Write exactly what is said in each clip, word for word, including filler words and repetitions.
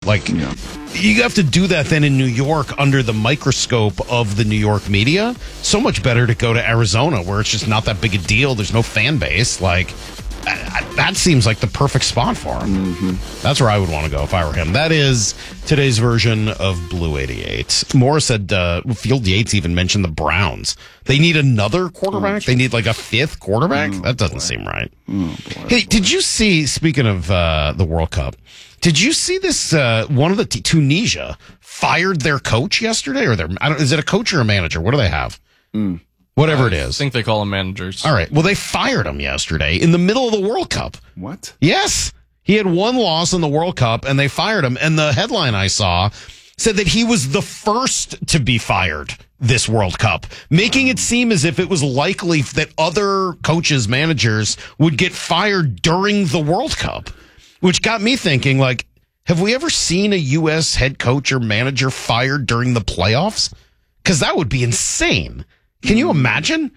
Like, Yeah. you have to do that then in New York under the microscope of the New York media. So much better to go to Arizona where it's just not that big a deal. There's no fan base. Like, I, I, that seems like the perfect spot for him. Mm-hmm. That's where I would want to go if I were him. That is today's version of Blue eighty-eight. Morris said, uh, Field Yates even mentioned the Browns. They need another quarterback? They need like a fifth quarterback? Oh, that doesn't boy. seem right. Oh, boy. Hey, did you see, speaking of uh, the World Cup, did you see this? Uh, one of the t- Tunisia fired their coach yesterday, or their I don't, is it a coach or a manager? What do they have? Mm. Whatever it I is. think they call them managers. All right. Well, they fired him yesterday in the middle of the World Cup. What? Yes, he had one loss in the World Cup, and they fired him. And the headline I saw said that he was the first to be fired this World Cup, making it seem as if it was likely that other coaches, managers would get fired during the World Cup. Which got me thinking, like, have we ever seen a U S head coach or manager fired during the playoffs? Because that would be insane. Can you imagine?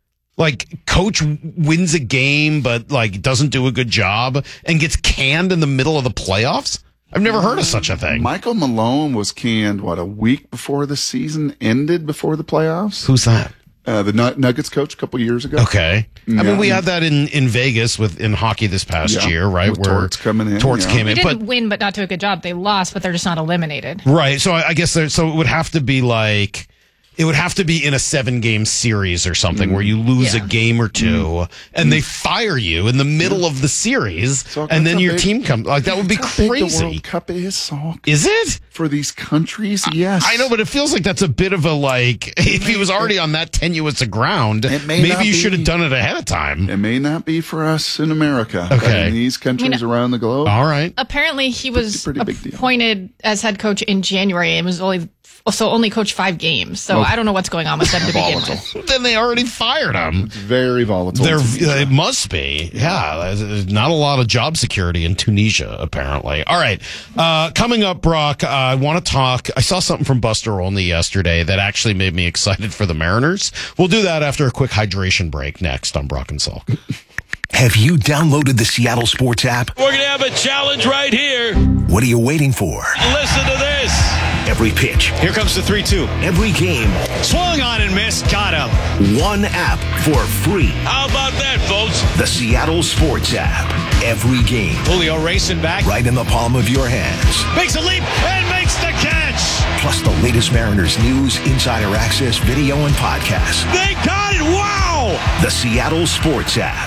Like, coach wins a game, but, like, doesn't do a good job and gets canned in the middle of the playoffs? I've never heard of such a thing. Michael Malone was canned, what, a week before the season ended, before the playoffs? Who's that? Uh, the Nug- Nuggets coach a couple years ago. Okay. I Yeah. mean, we had that in, in Vegas with in hockey this past Yeah. year, right? With Torts coming in, Torts yeah. came They in. didn't But win, but not do a good job. They lost, but they're just not eliminated. right. So I, I guess there, so it would have to be like, it would have to be in a seven game series or something where you lose Yeah. a game or two and they fire you in the middle of the series So and that's then how your big- team comes. Like, that would be That's how big the crazy. World Cup is, Salk. Is it? For these countries, yes. I know, but it feels like that's a bit of a like, if he was already on that tenuous a ground, It may maybe not you be. should have done it ahead of time. It may not be for us in America, but Okay. in these countries I mean, around the globe. All right. Apparently, he was pretty big deal. appointed as head coach in January and was only so only coached five games. So I don't know what's going on with them to begin with. Then they already fired him. Very volatile. There, it must be. Yeah, there's not a lot of job security in Tunisia, apparently. All right, uh, coming up, Brock, uh, I want to talk. I saw something from Buster Olney yesterday that actually made me excited for the Mariners. We'll do that after a quick hydration break next on Brock and Salk. Have you downloaded the Seattle Sports app? We're going to have a challenge right here. What are you waiting for? Listen to this. Every pitch, Here comes the three two. every game, Swung on and missed. Got him. one app for free. How about that, folks? The Seattle Sports app. Every game, Julio racing back. right in the palm of your hands. Makes a leap and makes the catch. Plus the latest Mariners news, insider access, video, and podcasts. They got it. Wow. The Seattle Sports app.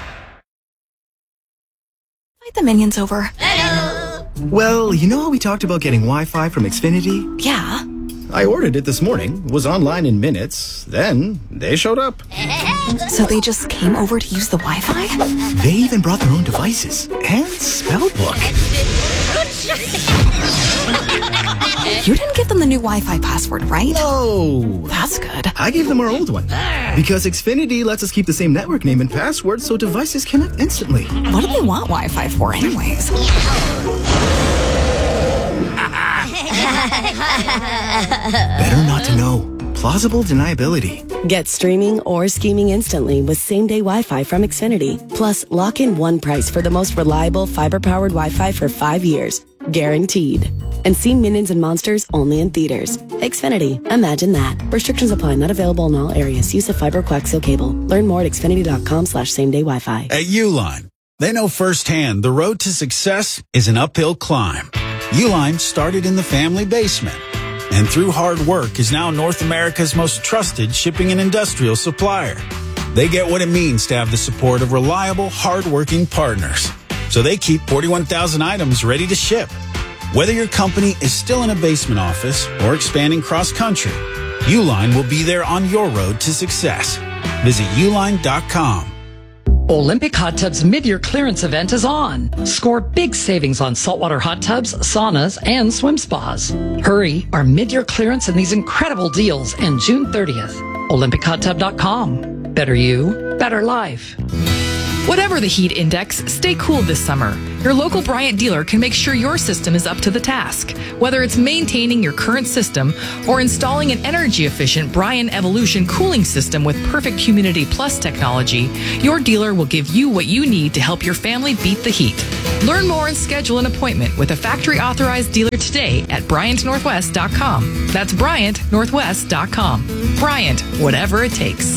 Invite the minions over. Well, you know how we talked about getting Wi-Fi from Xfinity? Yeah. I ordered it this morning, was online in minutes, then they showed up. So they just came over to use the Wi-Fi? They even brought their own devices and spell book. You didn't give them the new Wi-Fi password, right? No, That's good. I gave them our old one because Xfinity lets us keep the same network name and password so devices connect instantly. What do they want Wi-Fi for anyways? Better not to know. Plausible deniability. Get streaming or scheming instantly with same-day Wi-Fi from Xfinity. Plus, lock in one price for the most reliable fiber-powered Wi-Fi for five years. Guaranteed. And see Minions and Monsters only in theaters. Xfinity. Imagine that. Restrictions apply. Not available in all areas. Use of fiber coaxial cable. Learn more at xfinity.com slash same-day Wi-Fi. At Uline, they know firsthand the road to success is an uphill climb. Uline started in the family basement, and through hard work is now North America's most trusted shipping and industrial supplier. They get what it means to have the support of reliable, hard-working partners. So they keep forty-one thousand items ready to ship. Whether your company is still in a basement office or expanding cross-country, Uline will be there on your road to success. Visit uline dot com. Olympic Hot Tubs mid-year clearance event is on. Score big savings on saltwater hot tubs, saunas, and swim spas. Hurry, our mid-year clearance and these incredible deals end June thirtieth. Olympic Hot Tub dot com. Better you, better life. Whatever the heat index, stay cool this summer. Your local Bryant dealer can make sure your system is up to the task. Whether it's maintaining your current system or installing an energy-efficient Bryant Evolution cooling system with perfect Humidity Plus technology, your dealer will give you what you need to help your family beat the heat. Learn more and schedule an appointment with a factory-authorized dealer today at Bryant Northwest dot com. That's Bryant Northwest dot com. Bryant, whatever it takes.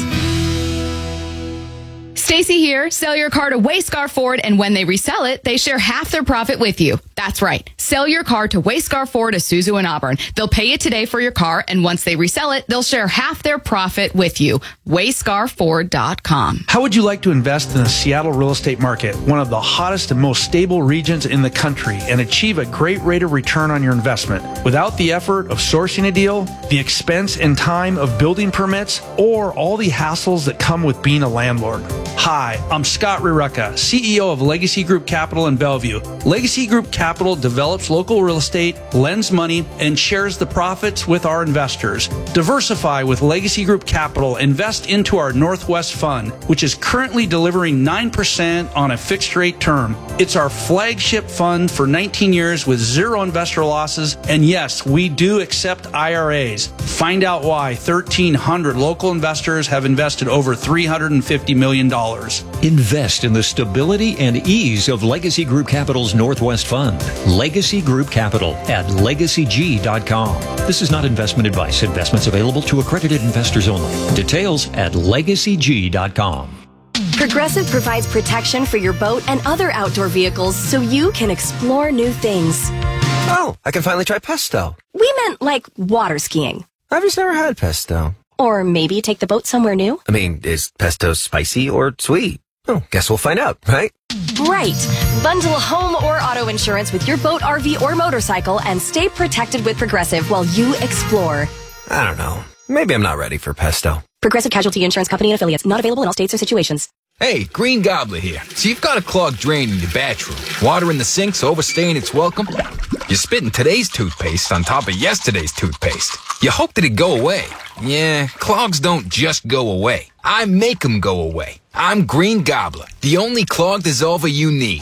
Stacy here. Sell your car to Wayscar Ford, and when they resell it, they share half their profit with you. That's right. Sell your car to Wayscar Ford, Isuzu, and Auburn. They'll pay you today for your car, and once they resell it, they'll share half their profit with you. Wayscar Ford dot com. How would you like to invest in the Seattle real estate market, one of the hottest and most stable regions in the country, and achieve a great rate of return on your investment without the effort of sourcing a deal, the expense and time of building permits, or all the hassles that come with being a landlord? Hi, I'm Scott Rireka, C E O of Legacy Group Capital in Bellevue. Legacy Group Capital develops local real estate, lends money, and shares the profits with our investors. Diversify with Legacy Group Capital. Invest into our Northwest Fund, which is currently delivering nine percent on a fixed rate term. It's our flagship fund for nineteen years with zero investor losses. And yes, we do accept I R As. Find out why thirteen hundred local investors have invested over three hundred fifty million dollars. Invest in the stability and ease of Legacy Group Capital's Northwest Fund. Legacy Group Capital at legacy g dot com. This is not investment advice. Investments available to accredited investors only. Details at legacy g dot com. Progressive provides protection for your boat and other outdoor vehicles so you can explore new things. Oh, I can finally try pesto. We meant like water skiing. I've just never had pesto. Or maybe take the boat somewhere new. I mean, is pesto spicy or sweet? Oh, guess we'll find out, right? Right. Bundle home or auto insurance with your boat, R V, or motorcycle and stay protected with Progressive while you explore. I don't know. Maybe I'm not ready for pesto. Progressive Casualty Insurance Company and Affiliates. Not available in all states or situations. Hey, Green Gobbler here. So you've got a clogged drain in your bathroom. Water in the sink's overstaying its welcome. You're spitting today's toothpaste on top of yesterday's toothpaste. You hope that it'd go away. Yeah, clogs don't just go away. I make them go away. I'm Green Gobbler, the only clog dissolver you need.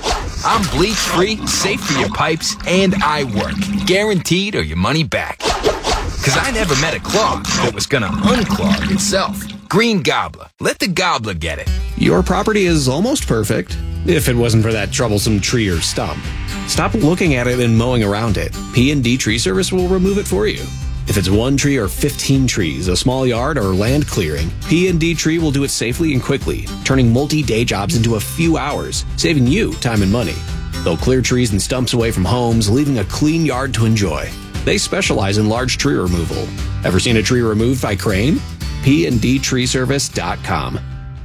I'm bleach-free, safe for your pipes, and I work. Guaranteed or your money back. Because I never met a clog that was going to unclog itself. Green Gobbler. Let the gobbler get it. Your property is almost perfect, if it wasn't for that troublesome tree or stump. Stop looking at it and mowing around it. P and D Tree Service will remove it for you. If it's one tree or fifteen trees, a small yard, or land clearing, P and D Tree will do it safely and quickly, turning multi-day jobs into a few hours, saving you time and money. They'll clear trees and stumps away from homes, leaving a clean yard to enjoy. They specialize in large tree removal. Ever seen a tree removed by crane? P and D Tree Service dot com.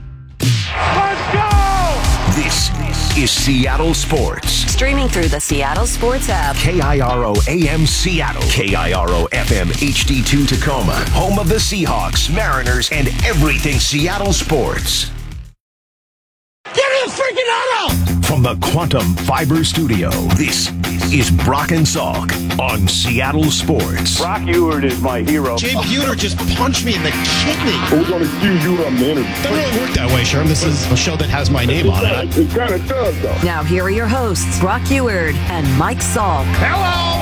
Let's go! This is Seattle Sports. Streaming through the Seattle Sports app. K I R O A M Seattle. K I R O F M H D two Tacoma. Home of the Seahawks, Mariners, and everything Seattle sports. Get the freaking auto! From the Quantum Fiber Studio, this is Brock and Salk on Seattle Sports. Brock Ewert is my hero. Jay Buhner just punched me in the kidney. We're going to accuse you of manner. Doesn't really work that way, Sherm. This is a show that has my name on it. It kind of does, though. Now here are your hosts, Brock Ewert and Mike Salk. Hello!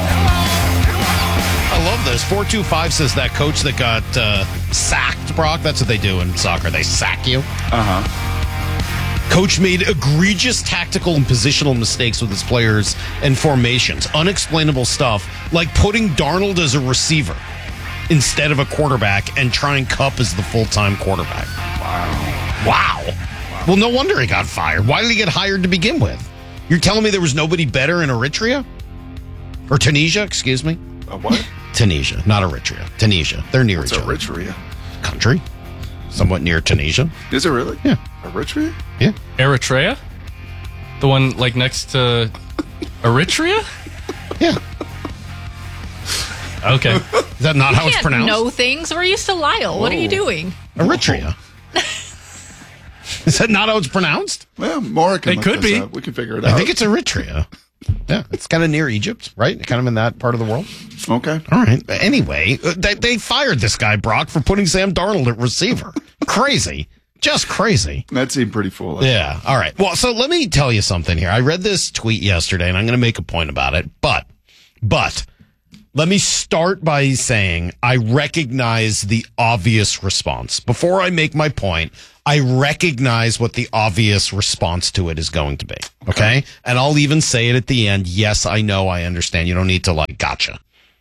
I love this. four two five says that coach that got uh, sacked, Brock. That's what they do in soccer. They sack you. Uh-huh. Coach made egregious tactical and positional mistakes with his players and formations. Unexplainable stuff, like putting Darnold as a receiver instead of a quarterback and trying Kupp as the full-time quarterback. Wow. Wow. Wow. Well, no wonder he got fired. Why did he get hired to begin with? You're telling me there was nobody better in Eritrea? Or Tunisia, excuse me? A what? Tunisia, not Eritrea. Tunisia. They're near What's each other. Eritrea? Country. Somewhat near Tunisia. Is it really? Yeah. Eritrea? Yeah. Eritrea? The one like next to Eritrea? Yeah. Okay. Is that not you how it's can't pronounced? know things. We're used to Lyle. What are you doing? Eritrea. Is that not how it's pronounced? Well, Maura can It look could this be. up. We can figure it I out. think it's Eritrea. Yeah, it's kind of near Egypt, right? Kind of in that part of the world. Okay. All right. Anyway, uh, they, they fired this guy, Brock, for putting Sam Darnold at receiver. Crazy. just crazy. That seemed pretty foolish. Yeah. All right. Well, so let me tell you something here. I read this tweet yesterday, and I'm going to make a point about it. But, but, let me start by saying I recognize the obvious response. Before I make my point, I recognize what the obvious response to it is going to be. Okay? okay? And I'll even say it at the end. Yes, I know, I understand. You don't need to, like, gotcha.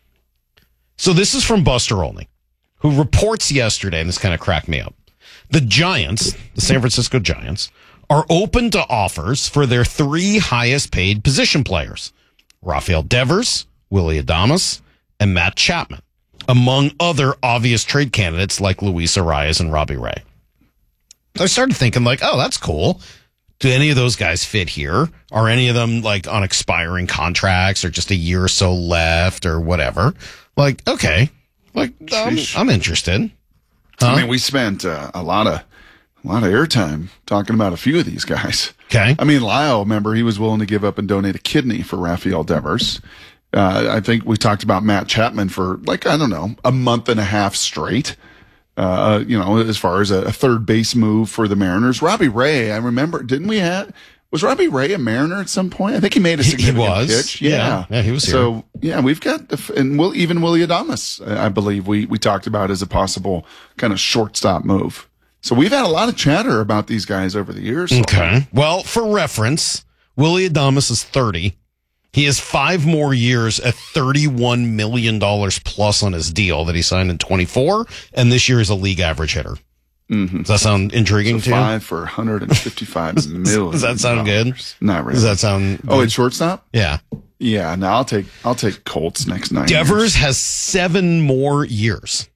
So this is from Buster Olney, who reports yesterday, and this kind of cracked me up. The Giants, the San Francisco Giants, are open to offers for their three highest paid position players, Rafael Devers, Willy Adames, and Matt Chapman, among other obvious trade candidates like Luis Arias and Robbie Ray. So I started thinking, like, oh, that's cool. Do any of those guys fit here? Are any of them, like, on expiring contracts or just a year or so left or whatever? Like, okay, like, um, I'm interested. Huh? I mean, we spent uh, a lot of a lot of airtime talking about a few of these guys. Okay. I mean, Lyle, remember, he was willing to give up and donate a kidney for Rafael Devers. Uh, I think we talked about Matt Chapman for, like, I don't know, a month and a half straight. Uh, you know, as far as a, a third base move for the Mariners. Robbie Ray, I remember, didn't we have, was Robbie Ray a Mariner at some point? I think he made a significant he was. pitch. Yeah. yeah. Yeah, he was here. So, yeah, we've got, the, and we'll, even Willy Adames, I believe we, we talked about as a possible kind of shortstop move. So we've had a lot of chatter about these guys over the years. So. Okay. Well, for reference, Willy Adames is thirty. He has five more years at thirty-one million dollars plus on his deal that he signed in twenty-four, and this year is a league average hitter. Mm-hmm. Does that sound intriguing so to you? Five for one hundred fifty-five million. Does that sound good? Not really. Does that sound good? Oh, it's shortstop? Yeah. Yeah, no, I'll take I'll take Colts next nine Devers years. has seven more years.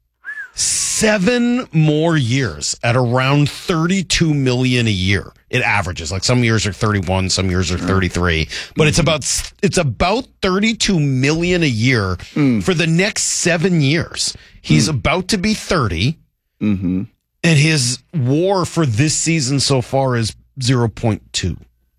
Seven more years at around thirty-two million a year. It averages. Like some years are thirty-one, some years are thirty-three, but it's about it's about thirty-two million a year Mm. for the next seven years. He's Mm. about to be thirty, mm-hmm. and his WAR for this season so far is zero point two.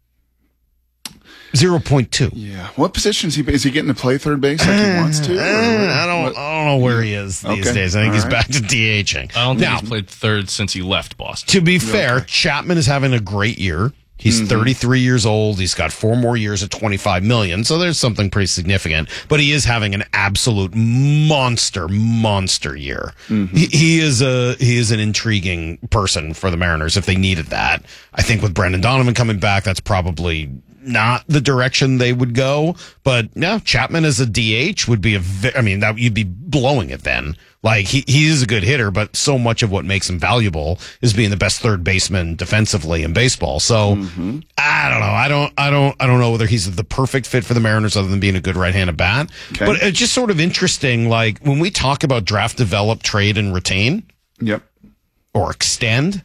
zero point two. Yeah. What position is he? Is he getting to play third base like he wants to? Uh, I don't. What? I don't know where he is these Okay. days. I think All he's right. back to DHing. I don't think Now, he's played third since he left Boston. to be fair, Chapman is having a great year. He's Mm-hmm. thirty-three years old. He's got four more years at twenty-five million. So there's something pretty significant, but he is having an absolute monster, monster year. Mm-hmm. He, he is a, he is an intriguing person for the Mariners if they needed that. I think with Brendan Donovan coming back, that's probably not the direction they would go, but yeah, Chapman as a D H would be a, ve- I mean, that you'd be blowing it then. Like he, he is a good hitter, but so much of what makes him valuable is being the best third baseman defensively in baseball. So Mm-hmm. I don't know. I don't, I don't, I don't know whether he's the perfect fit for the Mariners other than being a good right-handed bat, Okay. but it's just sort of interesting. Like when we talk about draft, develop, trade, and retain Yep. or extend,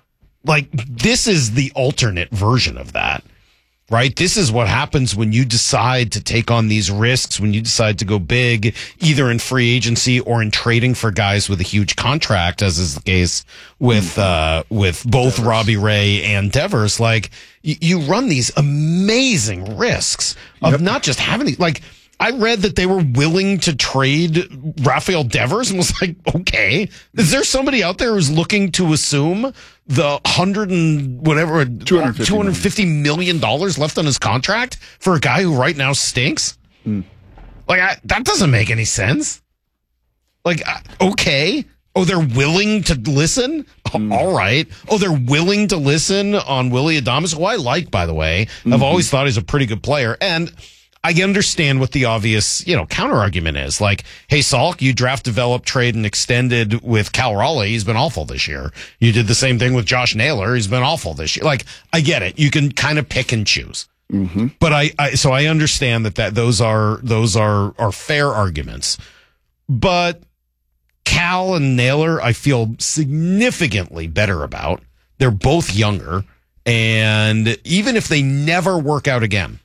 like this is the alternate version of that. Right? This is what happens when you decide to take on these risks, when you decide to go big, either in free agency or in trading for guys with a huge contract, as is the case with, uh, with both Devers. Robbie Ray and Devers. Like, y- you run these amazing risks of Yep. not just having these, like, I read that they were willing to trade Rafael Devers and was like, okay, is there somebody out there who's looking to assume the hundred and whatever, two hundred fifty million dollars left on his contract for a guy who right now stinks? Mm. Like, I, that doesn't make any sense. Like, uh, okay. Oh, they're willing to listen? Mm. All right. Oh, they're willing to listen on Willy Adames, who I like, by the way. Mm-hmm. I've always thought he's a pretty good player. And I understand what the obvious, you know, counter argument is. Like, hey, Salk, you draft, developed, trade, and extended with Cal Raleigh. He's been awful this year. You did the same thing with Josh Naylor. He's been awful this year. Like, I get it. You can kind of pick and choose. Mm-hmm. But I, I, so I understand that, that those are, those are, are fair arguments. But Cal and Naylor, I feel significantly better about. They're both younger. And even if they never work out again,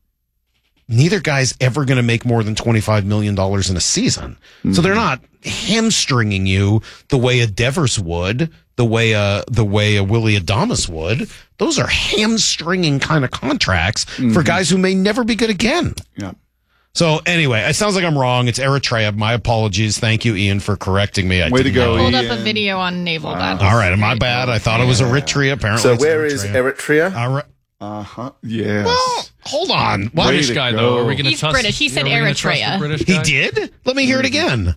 neither guy's ever going to make more than twenty-five million dollars in a season. Mm-hmm. So they're not hamstringing you the way a Devers would, the way a, the way a Willy Adames would. Those are hamstringing kind of contracts mm-hmm. for guys who may never be good again. Yeah. So anyway, it sounds like I'm wrong. It's Eritrea. My apologies. Thank you, Ian, for correcting me. I Way to go, Pulled Ian. up a video on Naval. Wow. All right, my bad. I thought it was Eritrea. Apparently, So it's where is Eritrea? Eritrea? Uh huh. Yes. Well, hold on. What? British guy, go. though. Are we going to He's trust? British. He said are we gonna trust the Eritrea. British He guy? did? Let me hear it again.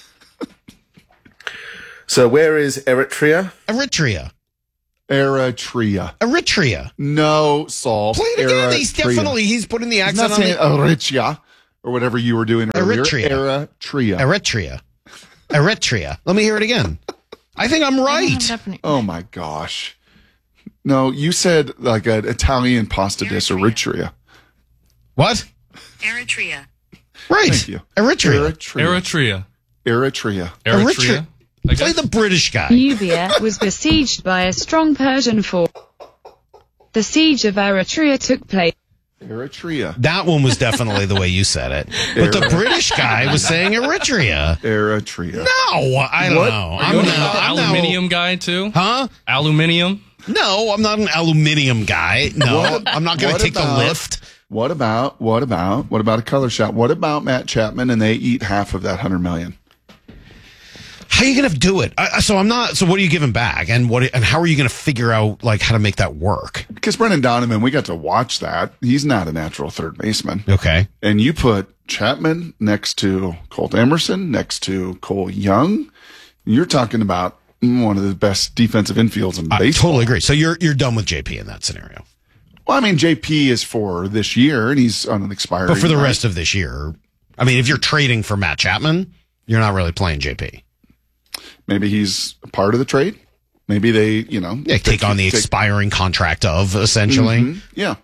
So where is Eritrea? Eritrea. Eritrea. Eritrea. No, Saul. Play it again. He's Eritrea. definitely, he's putting the He's accent not on saying the... Eritrea or whatever you were doing earlier. Eritrea. Eritrea. Eritrea. Eritrea. Let me hear it again. I think I'm right. Oh my gosh. No, you said like an Italian pasta dish, Eritrea. What? Eritrea. Right. Thank you. Eritrea. Eritrea. Eritrea. Eritrea. I Play guess. the British guy. Nubia was besieged by a strong Persian force. The siege of Eritrea took place. Eritrea. That one was definitely the way you said it. But the British guy was saying Eritrea. Eritrea. No, I don't What? know. Are I'm you now, an I'm now- aluminium guy, too? Huh? Aluminium? No, I'm not an aluminium guy. No, What- I'm not going to what take about- the lift. What about, what about, what about a color shot? What about Matt Chapman and they eat half of that hundred million? How are you going to do it? I, so I'm not. So what are you giving back, and what? And how are you going to figure out like how to make that work? Because Brendan Donovan, we got to watch that. He's not a natural third baseman. Okay. And you put Chapman next to Colt Emerson, next to Cole Young. You're talking about one of the best defensive infields in I baseball. totally agree. So you're you're done with J P in that scenario. Well, I mean, J P is for this year, and he's on an expiring. But for the right? rest of this year, I mean, if you're trading for Matt Chapman, you're not really playing J P. Maybe he's a part of the trade. Maybe they, you know, Yeah, take on the take- expiring contract of essentially. Mhm. Yeah.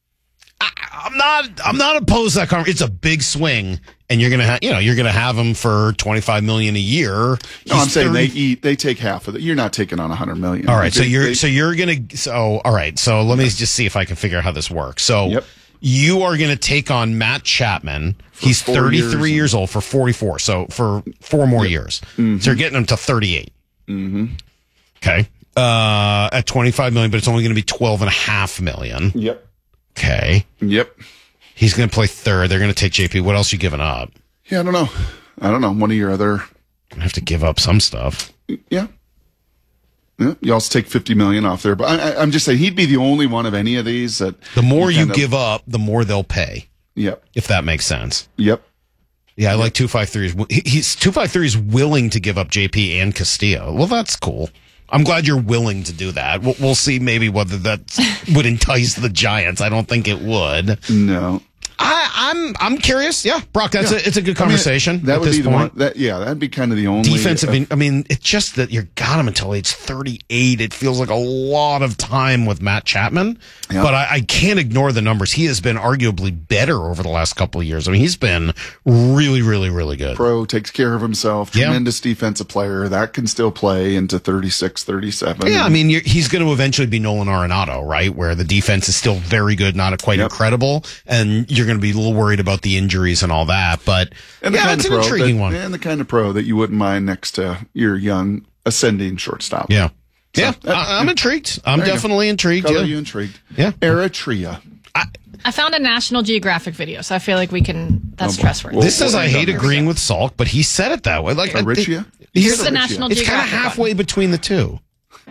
I'm not. I'm not opposed to that. Conversation. It's a big swing, and you're gonna have. You know, you're gonna have him for twenty-five million a year. No, He's I'm saying thirty they eat. They take half of it. You're not taking on a hundred million. All right, so They- you're they- so you're gonna so all right. So let me just see if I can figure out how this works. So you are gonna take on Matt Chapman. He's four thirty-three years. years old for forty-four. So for four more years, Mm-hmm. so you're getting him to thirty-eight. Mm-hmm. Okay, uh, at twenty-five million, but it's only going to be twelve and a half million. Yep. Okay. Yep. He's going to play third. They're going to take J P. What else you giving up? Yeah, I don't know. I don't know. One of your other. I have to give up some stuff. Yeah. Yeah. You also take fifty million off there, but I, I, I'm just saying he'd be the only one of any of these that. The more you kind of- give up, the more they'll pay. Yep. If that makes sense. Yep. Yeah, I like two five three. He's two five three is willing to give up J P and Castillo. Well, that's cool. I'm glad you're willing to do that. We'll, we'll see maybe whether that would entice the Giants. I don't think it would. No. I, I'm I'm curious. Yeah, Brock, that's Yeah. a, it's a good I mean, conversation. that at would this be the point. one. That yeah, that'd be kind of the only Defensive. uh, in- I mean, it's just that you got him until age thirty-eight. It feels like a lot of time with Matt Chapman, Yeah. but I, I can't ignore the numbers. He has been arguably better over the last couple of years. I mean, he's been really, really, really good. pro, takes care of himself, Yeah. tremendous defensive player that can still play into thirty-six, thirty-seven. Yeah, I mean, you're, he's going to eventually be Nolan Arenado, right? Where the defense is still very good, not quite incredible, and you're going to be a little worried about the injuries and all that. But And the yeah, kind it's of an pro intriguing that, one. And the kind of pro that you wouldn't mind next to your young ascending shortstop. Yeah. So, Yeah, that- I, I'm intrigued. I'm There you go. definitely intrigued. Color Yeah. you intrigued. Yeah. Eritrea. I found a National Geographic video, so I feel like we can. That's Oh, boy. trustworthy. This says I hate agreeing with Salk, but he said it that way. Like I- Eritrea? it- Here's he's- the National It's kind of Geographic halfway between the two.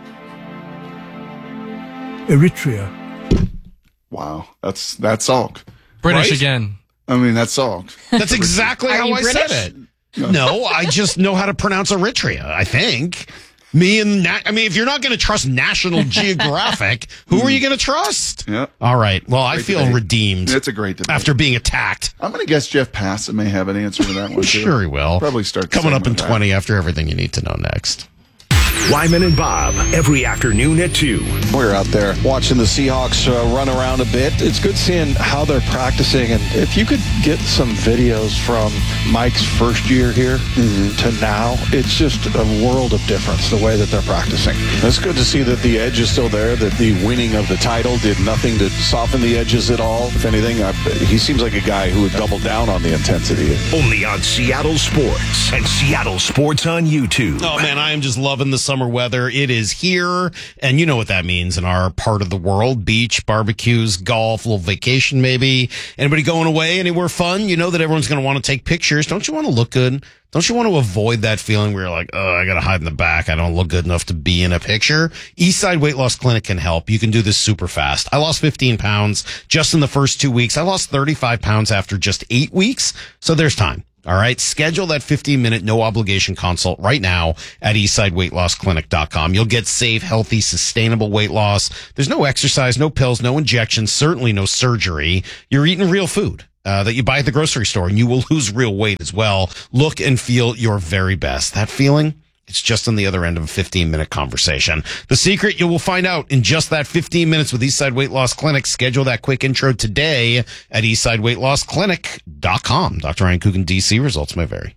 Eritrea. Wow, that's that's Salk. British Right? again. I mean, that's Salk. That's exactly Are how you I British? said it. No, I just know how to pronounce Eritrea, I think. Me and Na- I mean, if you're not going to trust National Geographic, who are you going to trust? Yeah. All right. Well, I Great feel debate. redeemed It's a great debate. after being attacked. I'm going to guess Jeff Passan may have an answer to that one, too. Sure, he will. Probably start Coming up in segment with that. twenty after everything you need to know next. Wyman and Bob, every afternoon at two. We're out there watching the Seahawks uh, run around a bit. It's good seeing how they're practicing. And if you could get some videos from Mike's first year here Mm-hmm. to now, it's just a world of difference the way that they're practicing. It's good to see that the edge is still there, that the winning of the title did nothing to soften the edges at all. If anything, I, he seems like a guy who would double down on the intensity. Only on Seattle Sports and Seattle Sports on YouTube. Oh, man, I am just loving the summer summer weather. It is here, and you know what that means in our part of the world. Beach, barbecues, golf, a little vacation maybe. Anybody going away anywhere fun? You know that everyone's going to want to take pictures. Don't you want to look good? Don't you want to avoid that feeling where you're like, oh, I got to hide in the back. I don't look good enough to be in a picture. Eastside Weight Loss Clinic can help. You can do this super fast. I lost fifteen pounds just in the first two weeks. I lost thirty-five pounds after just eight weeks. So there's time. All right. Schedule that fifteen minute no obligation consult right now at eastside weight loss clinic dot com. You'll get safe, healthy, sustainable weight loss. There's no exercise, no pills, no injections, certainly no surgery. You're eating real food. Uh, that you buy at the grocery store, and you will lose real weight as well. Look and feel your very best. That feeling, it's just on the other end of a fifteen minute conversation. The secret you will find out in just that fifteen minutes with Eastside Weight Loss Clinic. Schedule that quick intro today at eastside weight loss clinic dot com. Doctor Ryan Coogan, D C. Results may vary.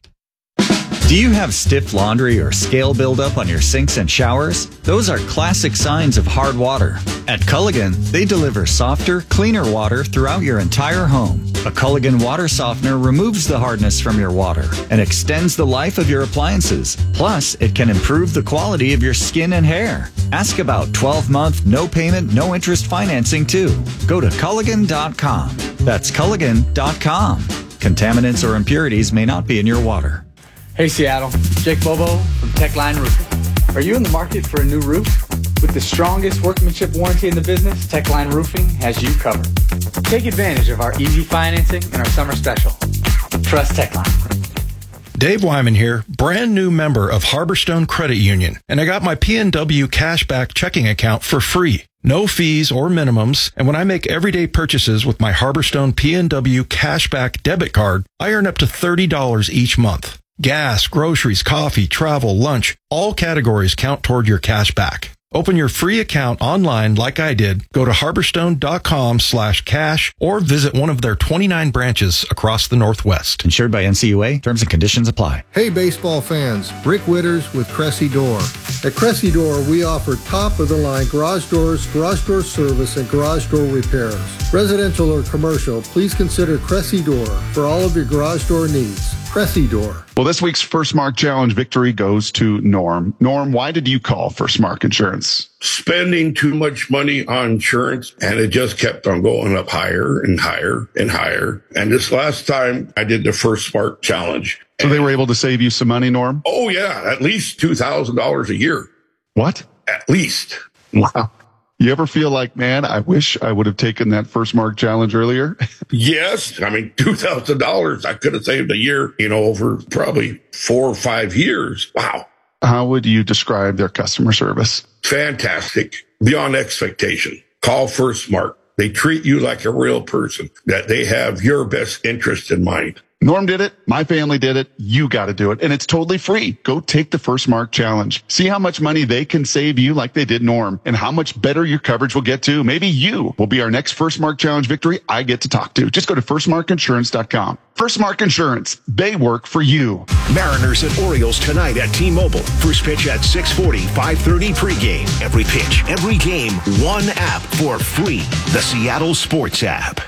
Do you have stiff laundry or scale buildup on your sinks and showers? Those are classic signs of hard water. At Culligan, they deliver softer, cleaner water throughout your entire home. A Culligan water softener removes the hardness from your water and extends the life of your appliances. Plus, it can improve the quality of your skin and hair. Ask about twelve month, no payment, no interest financing too. Go to Culligan dot com. That's Culligan dot com. Contaminants or impurities may not be in your water. Hey Seattle, Jake Bobo from Techline Roofing. Are you in the market for a new roof? With the strongest workmanship warranty in the business, Techline Roofing has you covered. Take advantage of our easy financing and our summer special. Trust Techline. Dave Wyman here, brand new member of Harborstone Credit Union, and I got my P N W cashback checking account for free. No fees or minimums, and when I make everyday purchases with my Harborstone P N W cashback debit card, I earn up to thirty dollars each month. Gas, groceries, coffee, travel, lunch, all categories count toward your cash back. Open your free account online like I did. Go to harborstone dot com slash cash or visit one of their twenty-nine branches across the Northwest. Insured by N C U A. Terms and conditions apply. Hey, baseball fans. Rick Witters with Cressy Door. At Cressy Door, we offer top-of-the-line garage doors, garage door service, and garage door repairs. Residential or commercial, please consider Cressy Door for all of your garage door needs. Cressy Door. Well, this week's First Mark Challenge victory goes to Norm. Norm, why did you call First Mark Insurance? Spending too much money on insurance, and it just kept on going up higher and higher and higher. And this last time I did the First Mark Challenge. So they were able to save you some money, Norm? Oh, yeah, at least two thousand dollars a year. What? At least. Wow. You ever feel like, man, I wish I would have taken that First Mark Challenge earlier? Yes. I mean, two thousand dollars. I could have saved a year, you know, over probably four or five years. Wow. How would you describe their customer service? Fantastic. Beyond expectation. Call First Mark. They treat you like a real person, that they have your best interest in mind. Norm did it. My family did it. You got to do it. And it's totally free. Go take the First Mark Challenge. See how much money they can save you like they did Norm, and how much better your coverage will get to. Maybe you will be our next First Mark Challenge victory I get to talk to. Just go to first mark insurance dot com. First Mark Insurance. They work for you. Mariners and Orioles tonight at T-Mobile. First pitch at six forty, five thirty pregame. Every pitch, every game, one app for free. The Seattle Sports app.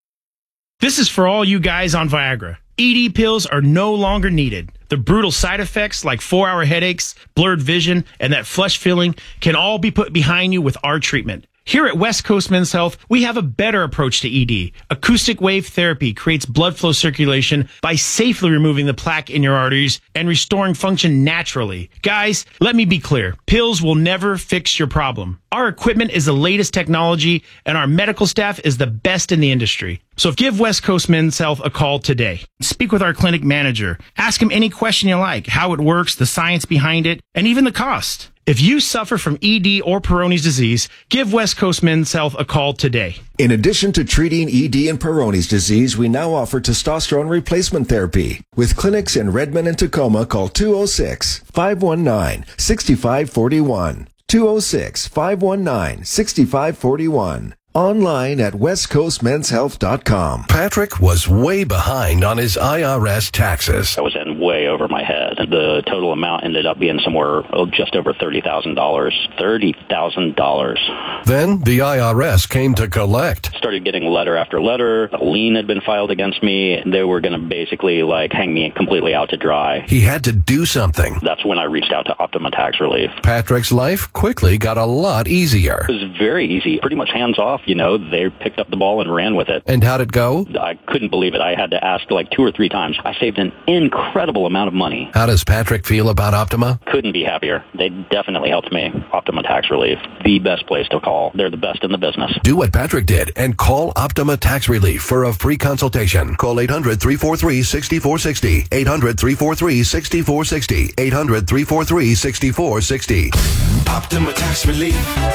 This is for all you guys on Viagra. E D pills are no longer needed. The brutal side effects like four-hour headaches, blurred vision, and that flush feeling can all be put behind you with our treatment. Here at West Coast Men's Health, we have a better approach to E D. Acoustic wave therapy creates blood flow circulation by safely removing the plaque in your arteries and restoring function naturally. Guys, let me be clear. Pills will never fix your problem. Our equipment is the latest technology, and our medical staff is the best in the industry. So give West Coast Men's Health a call today. Speak with our clinic manager. Ask him any question you like, how it works, the science behind it, and even the cost. If you suffer from E D or Peyronie's disease, give West Coast Men's Health a call today. In addition to treating E D and Peyronie's disease, we now offer testosterone replacement therapy. With clinics in Redmond and Tacoma, call two oh six, five one nine, six five four one. two oh six, five one nine, six five four one. Online at west coast men's health dot com. Patrick was way behind on his I R S taxes. I was in way over my head. The total amount ended up being somewhere oh, just over thirty thousand dollars. thirty thousand dollars. Then the I R S came to collect. Started getting letter after letter. A lien had been filed against me. They were going to basically like hang me completely out to dry. He had to do something. That's when I reached out to Optima Tax Relief. Patrick's life quickly got a lot easier. It was very easy. Pretty much hands off. You know, they picked up the ball and ran with it. And how'd it go? I couldn't believe it. I had to ask like two or three times. I saved an incredible amount of money. How does Patrick feel about Optima? Couldn't be happier. They definitely helped me. Optima Tax Relief, the best place to call. They're the best in the business. Do what Patrick did and call Optima Tax Relief for a free consultation. Call eight hundred, three four three, six four six zero. eight hundred, three four three, six four six zero. eight hundred, three four three, six four six zero. Optima Tax Relief.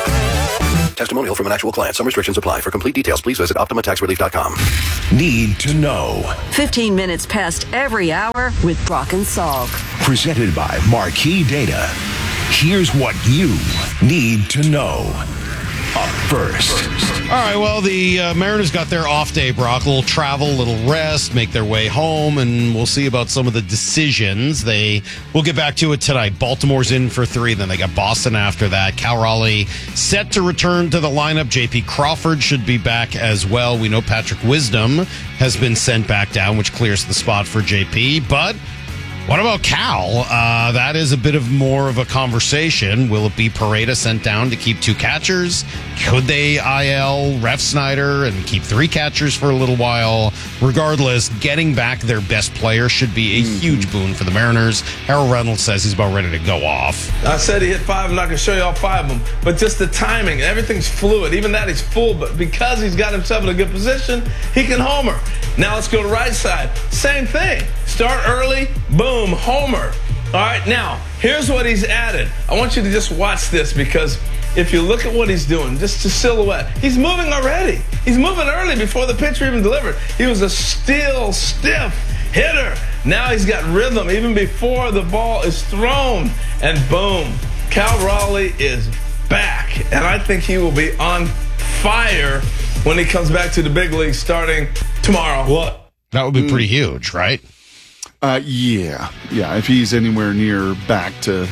Testimonial from an actual client. Some restrictions apply. For complete details, please visit optima tax relief dot com. Need to know. fifteen minutes past every hour with Brock and Salk. Presented by Marquee Data. Here's what you need to know. Up first. All right, well, the uh, Mariners got their off day, Brock. A little travel, a little rest, make their way home, and we'll see about some of the decisions. They We'll get back to it tonight. Baltimore's in for three, then they got Boston after that. Cal Raleigh set to return to the lineup. J P Crawford should be back as well. We know Patrick Wisdom has been sent back down, which clears the spot for J P, but what about Cal? Uh, that is a bit of more of a conversation. Will it be Pareda sent down to keep two catchers? Could they I L Ref Snyder and keep three catchers for a little while? Regardless, getting back their best player should be a mm-hmm. huge boon for the Mariners. Harold Reynolds says he's about ready to go off. I said he hit five. I'm not going to show you all five of them. But just the timing, everything's fluid. Even that, he's full. But because he's got himself in a good position, he can homer. Now let's go to right side. Same thing. Start early, boom, homer. All right, now, here's what he's added. I want you to just watch this because if you look at what he's doing, just to silhouette, he's moving already. He's moving early before the pitcher even delivered. He was a still, stiff hitter. Now he's got rhythm even before the ball is thrown. And boom, Cal Raleigh is back. And I think he will be on fire when he comes back to the big league starting tomorrow. What? That would be pretty huge, right? Uh, yeah. Yeah, if he's anywhere near back to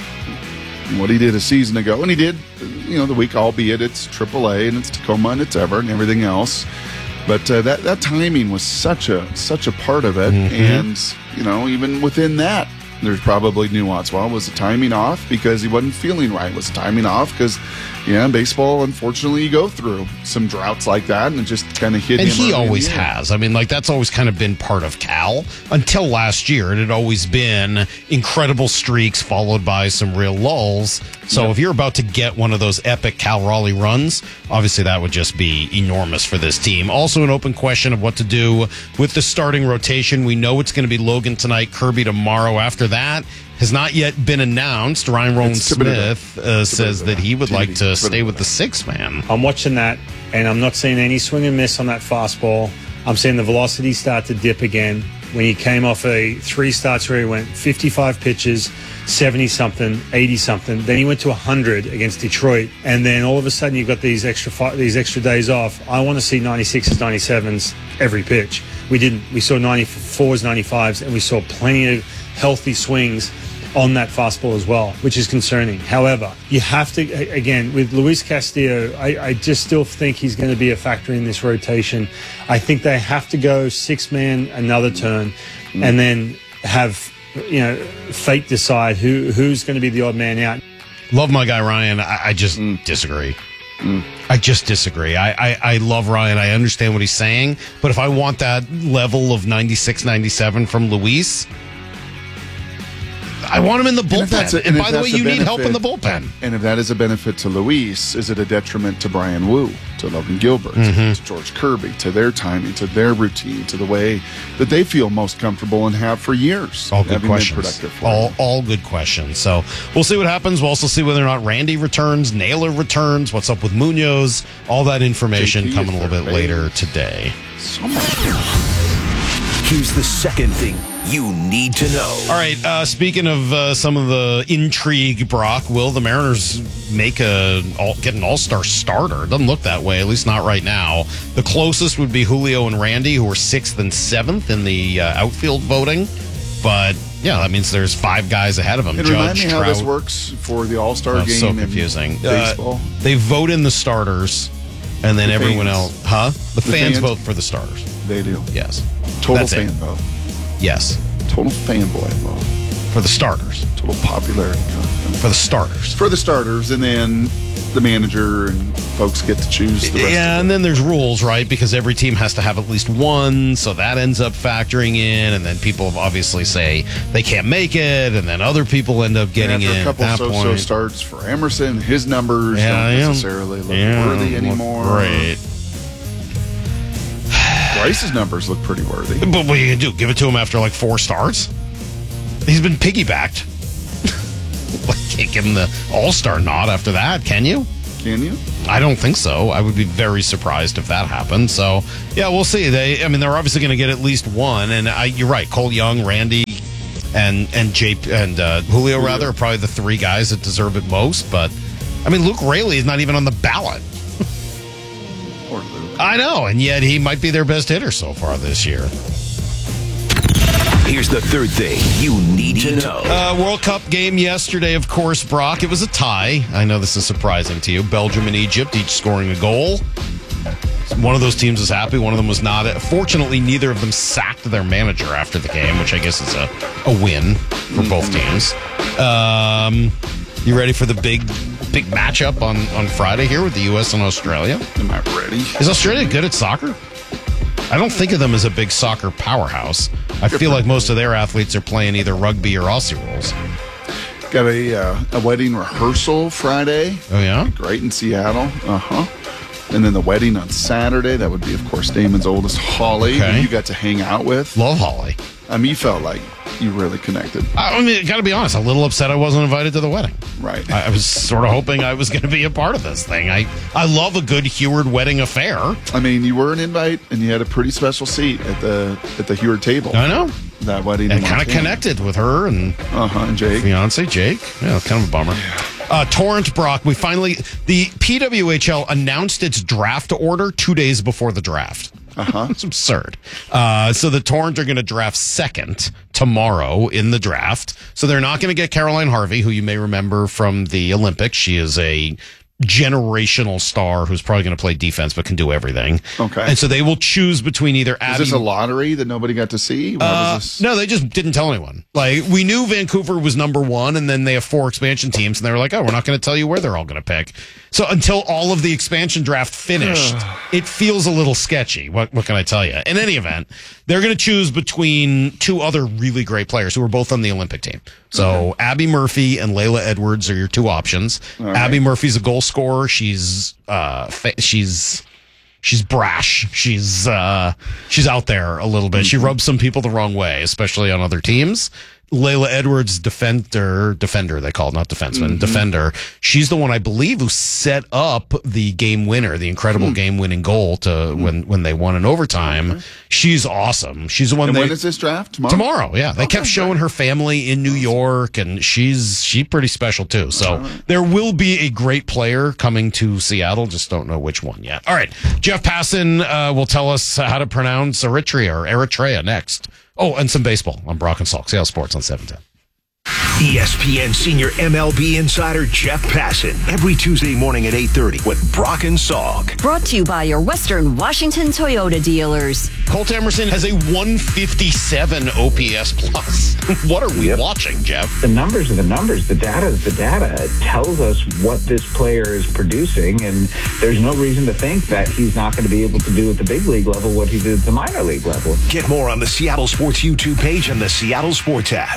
what he did a season ago. And he did, you know, the week, albeit it's triple A and it's Tacoma and it's Everett and everything else. But uh, that, that timing was such a such a part of it. Mm-hmm. And, you know, even within that, there's probably nuance. Well, was the timing off because he wasn't feeling right? Was the timing off because, yeah, baseball, unfortunately, you go through some droughts like that, and it just kind of hit and him. And he always has. I mean, like, that's always kind of been part of Cal. Until last year, it had always been incredible streaks followed by some real lulls. So yep. if you're about to get one of those epic Cal Raleigh runs, obviously that would just be enormous for this team. Also an open question of what to do with the starting rotation. We know it's going to be Logan tonight, Kirby tomorrow. After that, has not yet been announced. Ryan Rowland-Smith uh, says that he would like to stay with the six man. I'm watching that, and I'm not seeing any swing and miss on that fastball. I'm seeing the velocity start to dip again. When he came off a three starts where he went fifty-five pitches, seventy-something, eighty-something. Then he went to one hundred against Detroit. And then all of a sudden you've got these extra fi- these extra days off. I want to see ninety-sixes, ninety-sevens every pitch. We didn't. We saw ninety-fours, ninety-fives, and we saw plenty of healthy swings on that fastball as well, which is concerning. However, you have to, again, with Luis Castillo, I, I just still think he's going to be a factor in this rotation. I think they have to go six-man another turn mm. and then have, you know, fate decide who who's going to be the odd man out. Love my guy Ryan. I, I just mm. disagree. Mm. I just disagree. I, I, I love Ryan. I understand what he's saying. But if I want that level of ninety-six, ninety-seven from Luis, I want him in the bullpen. And, and by the way, you need help in the bullpen. And if that is a benefit to Luis, is it a detriment to Brian Wu, to Logan Gilbert, mm-hmm. to George Kirby, to their timing, to their routine, to the way that they feel most comfortable and have for years? All good questions. All, all good questions. So we'll see what happens. We'll also see whether or not Randy returns, Naylor returns, what's up with Munoz. All that information J P coming a little bit later today. So much. Here's the second thing you need to know. All right, uh, speaking of uh, some of the intrigue, Brock, will the Mariners make a all, get an all-star starter? It doesn't look that way, at least not right now. The closest would be Julio and Randy, who are sixth and seventh in the uh, outfield voting. But, yeah, that means there's five guys ahead of them. And Judge, remind me Trout. how this works for the All-Star Oh, game so in confusing. baseball. Uh, they vote in the starters, and then The everyone fans. else... Huh? The, The fans, fans. vote for the starters. They do. Yes. Total That's fan it. vote. Yes. Total fanboy vote. For the starters. Total popularity. For the starters. For the starters, and then the manager and folks get to choose the rest Yeah, of and then there's rules, right? Because every team has to have at least one, so that ends up factoring in, and then people obviously say they can't make it, and then other people end up it. getting After in a couple at that so-so point. starts for Emerson, his numbers Yeah, don't yeah. necessarily look Yeah, worthy look anymore. great. Bryce's numbers look pretty worthy. But what are you going to do? Give it to him after like four starts? He's been piggybacked. Like, can't give him the all-star nod after that, can you? Can you? I don't think so. I would be very surprised if that happened. So, yeah, we'll see. They, I mean, they're obviously going to get at least one. And I, you're right. Cole Young, Randy, and and Jay and uh, Julio, Julio. rather, are probably the three guys that deserve it most. But I mean, Luke Raley is not even on the ballot. Poor Luke. I know, and yet he might be their best hitter so far this year. Here's the third thing you need to know. Uh, World Cup game yesterday, of course, Brock. It was a tie. I know this is surprising to you. Belgium and Egypt, each scoring a goal. One of those teams was happy. One of them was not. Fortunately, neither of them sacked their manager after the game, which I guess is a, a win for both teams. Um, you ready for the big big matchup on, on Friday here with the U S and Australia? Am I ready? Is Australia good at soccer? I don't think of them as a big soccer powerhouse. I feel like most of their athletes are playing either rugby or Aussie rules. Got a uh, a wedding rehearsal Friday. Oh, yeah? Great in Seattle. Uh-huh. And then the wedding on Saturday. That would be, of course, Damon's oldest, Holly, Okay. who you got to hang out with. Love Holly. I mean, you felt like you really connected. I mean, got to be honest, a little upset I wasn't invited to the wedding. Right. I I was sort of hoping I was going to be a part of this thing. I, I love a good Heward wedding affair. I mean, you were an invite, and you had a pretty special seat at the at the Heward table. I know. That wedding. And in kind of Montana. connected with her and Uh-huh, and Jake. fiance Jake. Yeah, kind of a bummer. Uh, Torrent Brock, we finally, the P W H L announced its draft order two days before the draft. Uh-huh. It's absurd. Uh, so the Torrent are going to draft second tomorrow in the draft. So they're not going to get Caroline Harvey, who you may remember from the Olympics. She is a generational star who's probably going to play defense but can do everything. Okay. And so they will choose between either Is Abby... this a lottery that nobody got to see? What Uh, was this? no, they just didn't tell anyone. Like, we knew Vancouver was number one, and then they have four expansion teams, and they were like, oh, we're not going to tell you where they're all going to pick. So until all of the expansion draft finished, it feels a little sketchy. What, what can I tell you? In any event, they're going to choose between two other really great players who are both on the Olympic team. So Abby Murphy and Layla Edwards are your two options. All right. Abby Murphy's a goal scorer. She's, uh, fa- she's, She's brash. She's uh, she's out there a little bit. She rubs some people the wrong way, especially on other teams. Layla Edwards, defender, defender they call it, not defenseman, Mm-hmm. defender. She's the one I believe who set up the game winner, the incredible Hmm. game winning goal to when when they won in overtime. She's awesome. She's the one. And they, when is this draft? Tomorrow? Tomorrow, yeah. They kept showing her family in New York, and she's she's pretty special too. So there will be a great player coming to Seattle. Just don't know which one yet. All right, Jeff Passan uh, will tell us how to pronounce Eritrea or Eritrea next. Oh, and some baseball on Brock and Salk. Seattle Sports on seven ten. E S P N senior M L B insider Jeff Passan every Tuesday morning at eight thirty with Brock and Salk. Brought to you by your Western Washington Toyota dealers. Colt Emerson has a one fifty-seven O P S plus. What are we Yep. watching, Jeff? The numbers are the numbers. The data is the data. It tells us what this player is producing, and there's no reason to think that he's not going to be able to do at the big league level what he did at the minor league level. Get more on the Seattle Sports YouTube page and the Seattle Sports app.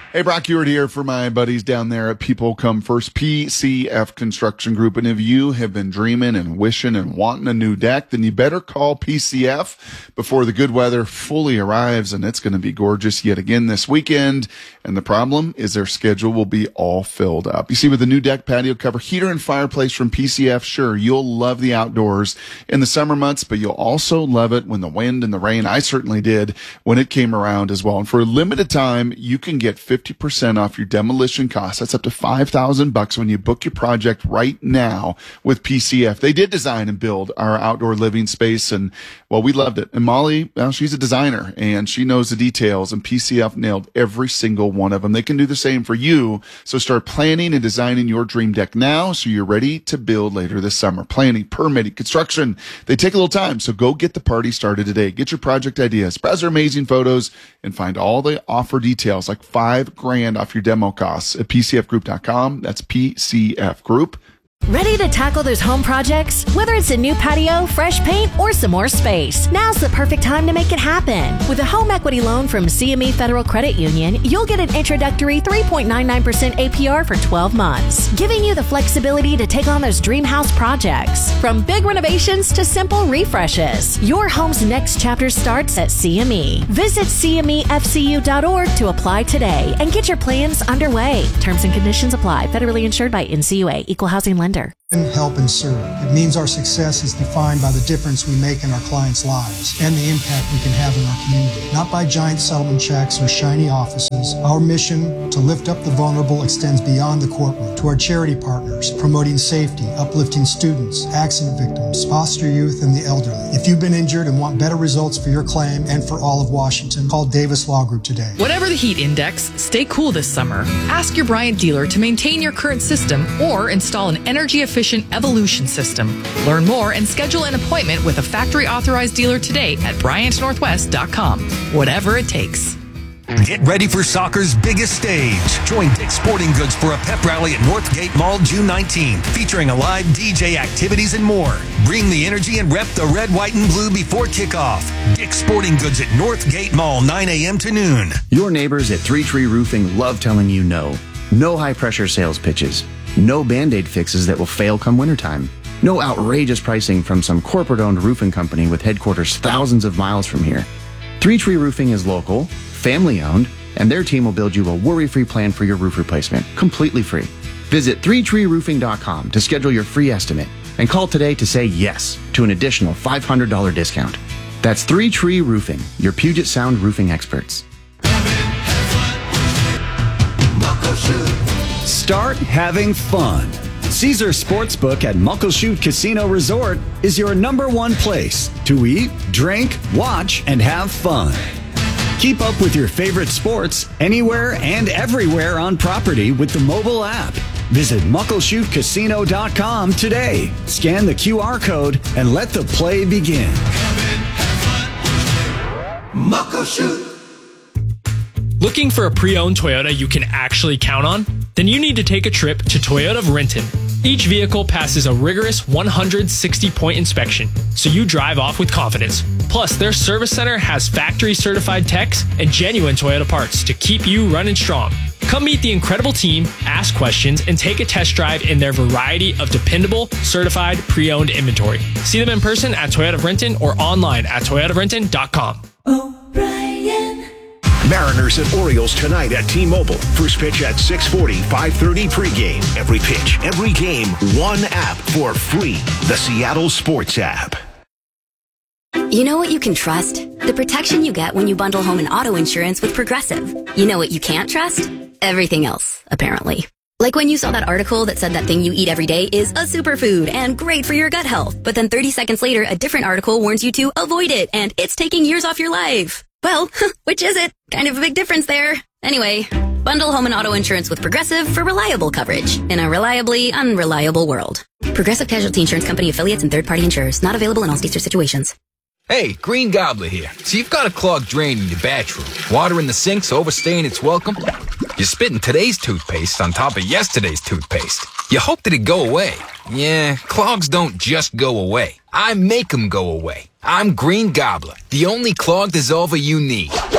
Hey, Brock Ewart here for my buddies down there at People Come First, P C F Construction Group. And if you have been dreaming and wishing and wanting a new deck, then you better call P C F before the good weather fully arrives. And it's going to be gorgeous yet again this weekend. And the problem is their schedule will be all filled up. You see, with the new deck, patio cover, heater, and fireplace from P C F, sure, you'll love the outdoors in the summer months, but you'll also love it when the wind and the rain, I certainly did, when it came around as well. And for a limited time, you can get fifty percent off your demolition costs. That's up to five thousand bucks when you book your project right now with P C F. They did design and build our outdoor living space, and well, we loved it. And Molly, well, she's a designer and she knows the details, and P C F nailed every single one of them. They can do the same for you. So start planning and designing your dream deck now so you're ready to build later this summer. Planning, permitting, construction, they take a little time. So go get the party started today. Get your project ideas, browse their amazing photos, and find all the offer details like five grand off your demo costs at P C F group dot com. That's P C F Group. Ready to tackle those home projects? Whether it's a new patio, fresh paint, or some more space, now's the perfect time to make it happen. With a home equity loan from C M E Federal Credit Union, you'll get an introductory three point nine nine percent A P R for twelve months, giving you the flexibility to take on those dream house projects. From big renovations to simple refreshes, your home's next chapter starts at C M E. Visit C M E F C U dot org to apply today and get your plans underway. Terms and conditions apply. Federally insured by N C U A. Equal Housing Lender. Help and serve. It means our success is defined by the difference we make in our clients' lives and the impact we can have in our community. Not by giant settlement checks or shiny offices. Our mission to lift up the vulnerable extends beyond the courtroom to our charity partners, promoting safety, uplifting students, accident victims, foster youth, and the elderly. If you've been injured and want better results for your claim and for all of Washington, call Davis Law Group today. Whatever the heat index, stay cool this summer. Ask your Bryant dealer to maintain your current system or install an energy-efficient Evolution system. Learn more and schedule an appointment with a factory-authorized dealer today at Bryant Northwest dot com. Whatever it takes. Get ready for soccer's biggest stage. Join Dick's Sporting Goods for a pep rally at Northgate Mall June nineteenth, featuring a live D J, activities, and more. Bring the energy and rep the red, white, and blue before kickoff. Dick's Sporting Goods at Northgate Mall, nine a.m. to noon. Your neighbors at Three Tree Roofing love telling you no. No high-pressure sales pitches. No Band-Aid fixes that will fail come wintertime. No outrageous pricing from some corporate-owned roofing company with headquarters thousands of miles from here. Three Tree Roofing is local, family-owned, and their team will build you a worry-free plan for your roof replacement, completely free. Visit three tree roofing dot com to schedule your free estimate and call today to say yes to an additional five hundred dollars discount. That's Three Tree Roofing, your Puget Sound roofing experts. Start having fun. Caesar Sportsbook at Muckleshoot Casino Resort is your number one place to eat, drink, watch, and have fun. Keep up with your favorite sports anywhere and everywhere on property with the mobile app. Visit muckleshoot casino dot com today. Scan the Q R code and let the play begin. Muckleshoot. Looking for a pre-owned Toyota you can actually count on? Then you need to take a trip to Toyota of Renton. Each vehicle passes a rigorous one hundred sixty point inspection, so you drive off with confidence. Plus, their service center has factory-certified techs and genuine Toyota parts to keep you running strong. Come meet the incredible team, ask questions, and take a test drive in their variety of dependable, certified, pre-owned inventory. See them in person at Toyota of Renton or online at toyota of renton dot com. Mariners and Orioles tonight at T-Mobile. First pitch at six forty, five thirty pregame. Every pitch, every game, one app for free. The Seattle Sports app. You know what you can trust? The protection you get when you bundle home and auto insurance with Progressive. You know what you can't trust? Everything else, apparently. Like when you saw that article that said that thing you eat every day is a superfood and great for your gut health. But then thirty seconds later, a different article warns you to avoid it and it's taking years off your life. Well, which is it? Kind of a big difference there. Anyway, bundle home and auto insurance with Progressive for reliable coverage in a reliably unreliable world. Progressive Casualty Insurance Company affiliates and third-party insurers. Not available in all states or situations. Hey, Green Gobbler here. So you've got a clogged drain in your bathroom. Water in the sink's overstaying its welcome. You're spitting today's toothpaste on top of yesterday's toothpaste. You hope that it go away. Yeah, clogs don't just go away. I make them go away. I'm Green Gobbler, the only clog dissolver you need.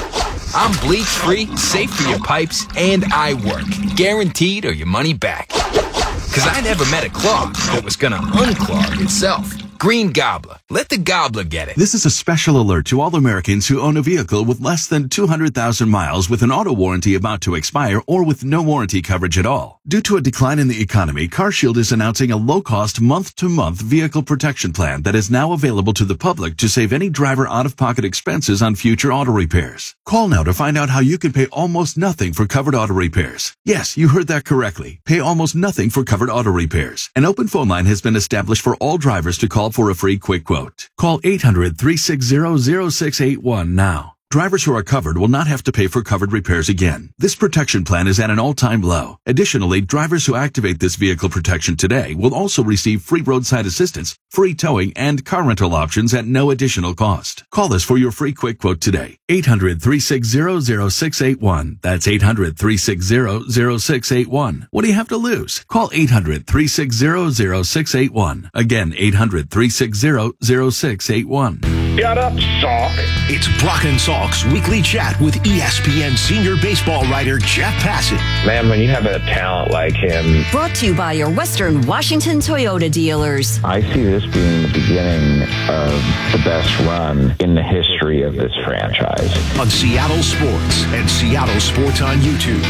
I'm bleach-free, safe for your pipes, and I work. Guaranteed or your money back. Because I never met a clog that was going to unclog itself. Green Gobbler. Let the gobbler get it. This is a special alert to all Americans who own a vehicle with less than two hundred thousand miles with an auto warranty about to expire or with no warranty coverage at all. Due to a decline in the economy, CarShield is announcing a low-cost month-to-month vehicle protection plan that is now available to the public to save any driver out-of-pocket expenses on future auto repairs. Call now to find out how you can pay almost nothing for covered auto repairs. Yes, you heard that correctly. Pay almost nothing for covered auto repairs. An open phone line has been established for all drivers to call for a free quick quote. Call eight hundred, three six zero, zero six eight one now. Drivers who are covered will not have to pay for covered repairs again. This protection plan is at an all-time low. Additionally, drivers who activate this vehicle protection today will also receive free roadside assistance, free towing, and car rental options at no additional cost. Call us for your free quick quote today. eight hundred, three six zero, zero six eight one. That's eight hundred, three six zero, zero six eight one. What do you have to lose? Call eight hundred, three six zero, zero six eight one. Again, eight hundred, three six zero, zero six eight one. Shut up, Salk. It's Brock and Salk's weekly chat with E S P N senior baseball writer Jeff Passan. Man, when you have a talent like him. Brought to you by your Western Washington Toyota dealers. I see this being the beginning of the best run in the history of this franchise. On Seattle Sports and Seattle Sports on YouTube.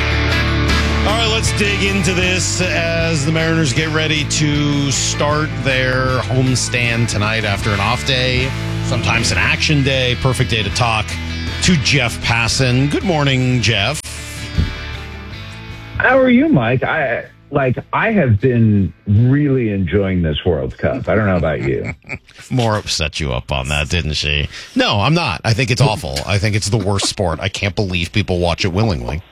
All right, let's dig into this as the Mariners get ready to start their homestand tonight after an off day, sometimes an action day. Perfect day to talk to Jeff Passan. Good morning, Jeff. How are you, Mike? I like I have been really enjoying this World Cup. I don't know about you. Maura set you up on that, didn't she? No, I'm not. I think it's awful. I think it's the worst sport. I can't believe people watch it willingly.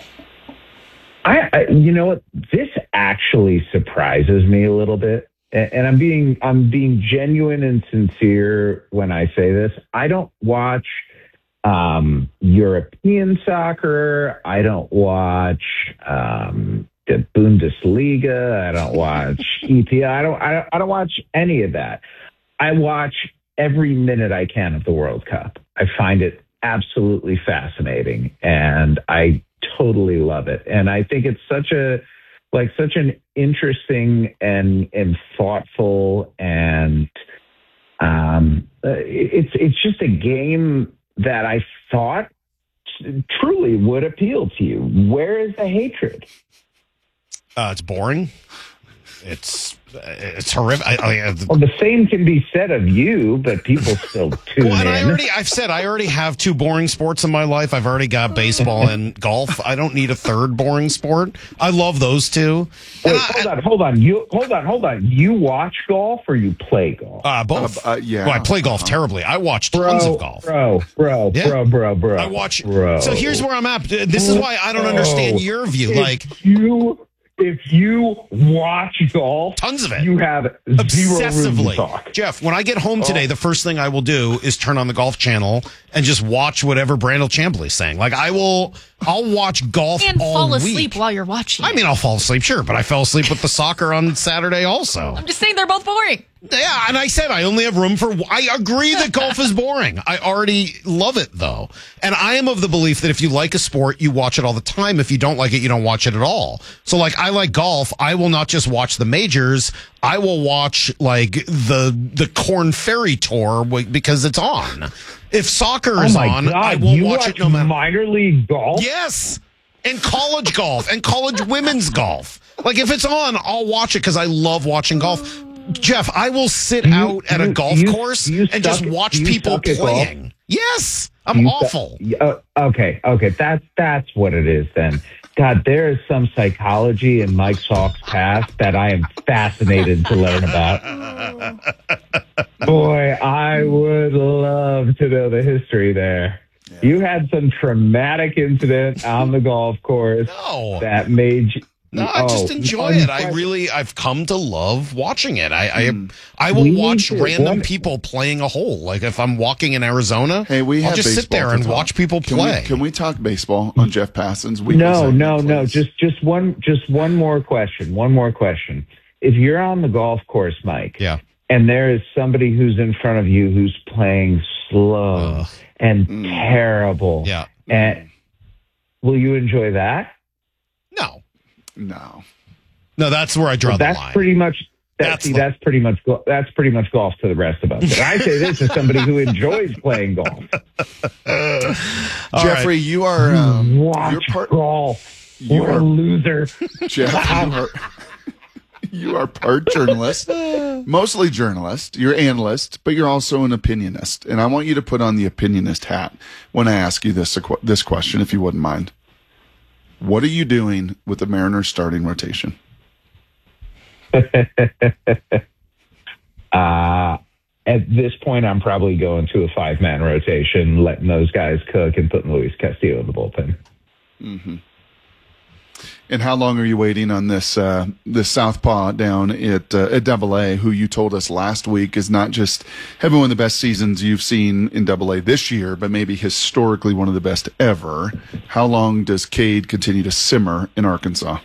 I, I, you know what? This actually surprises me a little bit, and, and I'm being I'm being genuine and sincere when I say this. I don't watch um, European soccer. I don't watch um, the Bundesliga. I don't watch E P L. I don't, I don't. I don't watch any of that. I watch every minute I can of the World Cup. I find it absolutely fascinating, and I totally love it. And I think it's such a like such an interesting and and thoughtful and um it's it's just a game that I thought truly would appeal to you. Where is the hatred? Uh, it's boring. It's it's horrific. I, I, well, the same can be said of you, but people still tune well, and in. I already, I've said I already have two boring sports in my life. I've already got baseball and golf. I don't need a third boring sport. I love those two. Wait, I, hold on, hold on. You hold on, hold on. You watch golf or you play golf? Uh, both. Uh, uh, yeah. Well, I play golf terribly. I watch bro, tons of golf. Bro, bro, yeah. bro, bro, bro. I watch. Bro. So here's where I'm at. This is why I don't understand your view. If like you. If you watch golf, tons of it. You have zero room to talk. Jeff, when I get home today, oh. the first thing I will do is turn on the Golf Channel and just watch whatever Brandel Chambly's saying. Like I will, I'll watch golf and all fall asleep week. while you're watching. I mean, I'll fall asleep, sure, but I fell asleep with the soccer on Saturday also. I'm just saying they're both boring. Yeah, and I said I only have room for... I agree that golf is boring. I already love it, though. And I am of the belief that if you like a sport, you watch it all the time. If you don't like it, you don't watch it at all. So, like, I like golf. I will not just watch the majors. I will watch, like, the the Corn Ferry Tour because it's on. If soccer is oh my on, God, I will you watch, watch it no matter... minor league golf? Yes! And college golf. And college women's golf. Like, if it's on, I'll watch it because I love watching golf. Jeff, I will sit you, out at you, a golf you, course you and just watch people playing. Yes, I'm you awful. Su- uh, okay, okay, that's that's what it is then. God, there is some psychology in Mike Salk's past that I am fascinated to learn about. Boy, I would love to know the history there. Yeah. You had some traumatic incident on the golf course no. that made you... No, I just enjoy it. I really, I've come to love watching it. I, I, I will watch random people playing a hole. Like if I'm walking in Arizona, hey, we I'll have just sit there and talk. watch people can play. We, can we talk baseball on Jeff Passan's weekly No, segment, no, please? no. Just, just one, just one more question. One more question. If you're on the golf course, Mike, yeah, and there is somebody who's in front of you who's playing slow uh, and mm. terrible, yeah. And will you enjoy that? No. No. No, that's where I draw well, the that's line. That's pretty much That's that's, see, the, that's pretty much that's pretty much golf to the rest of us. And I say this as somebody who enjoys playing golf. Uh, Jeffrey, right. you are um, watch you're part, golf. You You're are a loser. Jeff, you are, you are part journalist, mostly journalist. You're analyst, but you're also an opinionist. And I want you to put on the opinionist hat when I ask you this this question, if you wouldn't mind. What are you doing with the Mariners starting rotation? uh, at this point, I'm probably going to a five-man rotation, letting those guys cook and putting Luis Castillo in the bullpen. Mm-hmm. And how long are you waiting on this uh, this southpaw down at uh, at Double A, who you told us last week is not just having one of the best seasons you've seen in Double A this year, but maybe historically one of the best ever? How long does Cade continue to simmer in Arkansas?